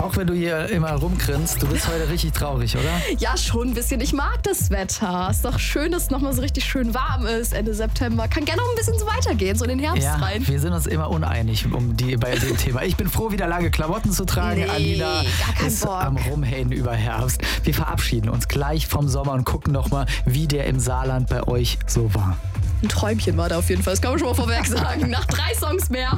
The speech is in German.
auch wenn du hier immer rumgrinst, du bist heute richtig traurig, oder? Ja, schon ein bisschen. Ich mag das Wetter. Ist doch schön, dass es nochmal so richtig schön warm ist Ende September. Kann gerne noch ein bisschen so weitergehen, so in den Herbst rein. Wir sind uns immer uneinig bei dem Thema. Ich bin froh, wieder lange Klamotten zu tragen. Alina gar kein ist Bock. am Rumhaten über Herbst. Wir verabschieden uns gleich vom Sommer und gucken nochmal, wie der im Saarland bei euch so war. Ein Träumchen war da auf jeden Fall. Das kann man schon mal vorweg sagen. Nach 3 Songs mehr.